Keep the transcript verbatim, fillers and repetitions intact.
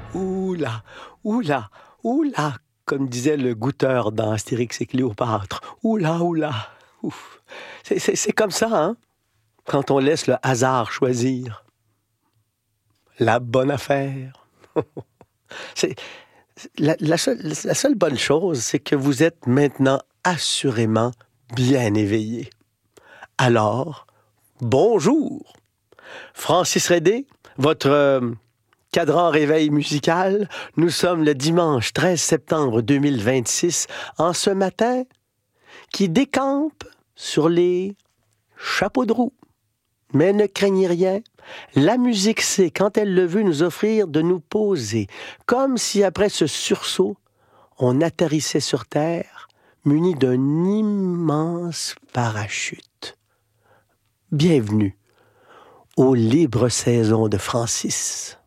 Oula, oula, oula, comme disait le goûteur dans Astérix et Cléopâtre. Oula, oula, ouf. C'est, c'est, c'est comme ça, hein, quand on laisse le hasard choisir la bonne affaire. c'est, la, la, seule, la seule bonne chose, c'est que vous êtes maintenant assurément bien éveillé. Alors, bonjour! Francis Redé, votre euh, cadran réveil musical. Nous sommes le dimanche treize septembre deux mille vingt-six, en ce matin qui décampe sur les chapeaux de roue. Mais ne craignez rien, la musique sait, quand elle le veut, nous offrir de nous poser, comme si après ce sursaut, on atterrissait sur Terre, muni d'un immense parachute. Bienvenue aux libres saisons de Francis.